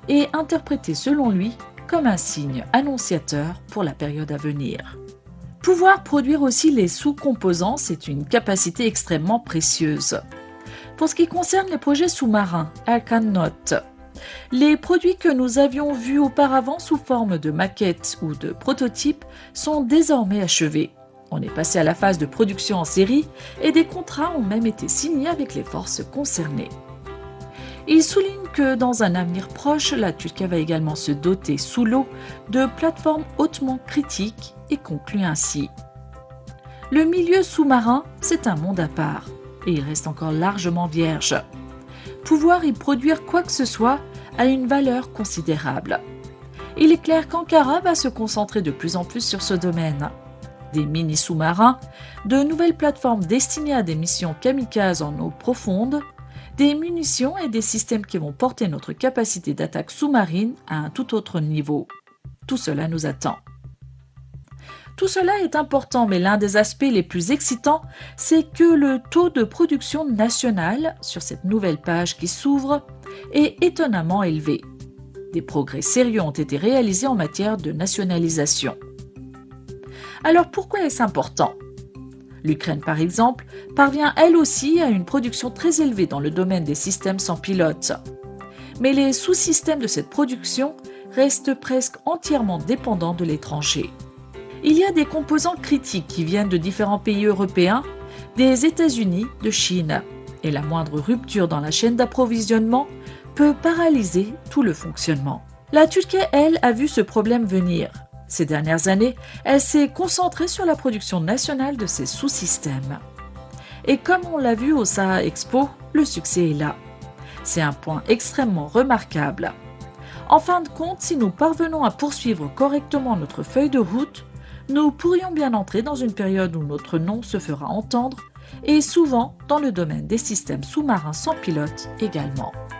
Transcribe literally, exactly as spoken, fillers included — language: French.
et interprété selon lui comme un signe annonciateur pour la période à venir. Pouvoir produire aussi les sous-composants, c'est une capacité extrêmement précieuse. Pour ce qui concerne les projets sous-marins, Aircanote, les produits que nous avions vus auparavant sous forme de maquettes ou de prototypes sont désormais achevés. On est passé à la phase de production en série et des contrats ont même été signés avec les forces concernées. Il souligne que dans un avenir proche, la Tulka va également se doter sous l'eau de plateformes hautement critiques et conclut ainsi. Le milieu sous-marin, c'est un monde à part et il reste encore largement vierge. Pouvoir y produire quoi que ce soit a une valeur considérable. Il est clair qu'Ankara va se concentrer de plus en plus sur ce domaine. Des mini-sous-marins, de nouvelles plateformes destinées à des missions kamikazes en eau profonde, des munitions et des systèmes qui vont porter notre capacité d'attaque sous-marine à un tout autre niveau. Tout cela nous attend. Tout cela est important, mais l'un des aspects les plus excitants, c'est que le taux de production nationale sur cette nouvelle page qui s'ouvre est étonnamment élevé. Des progrès sérieux ont été réalisés en matière de nationalisation. Alors pourquoi est-ce important ? L'Ukraine, par exemple, parvient elle aussi à une production très élevée dans le domaine des systèmes sans pilote. Mais les sous-systèmes de cette production restent presque entièrement dépendants de l'étranger. Il y a des composants critiques qui viennent de différents pays européens, des États-Unis, de Chine, et la moindre rupture dans la chaîne d'approvisionnement peut paralyser tout le fonctionnement. La Turquie, elle, a vu ce problème venir. Ces dernières années, elle s'est concentrée sur la production nationale de ces sous-systèmes. Et comme on l'a vu au Saha Expo, le succès est là. C'est un point extrêmement remarquable. En fin de compte, si nous parvenons à poursuivre correctement notre feuille de route, nous pourrions bien entrer dans une période où notre nom se fera entendre, et souvent dans le domaine des systèmes sous-marins sans pilote également.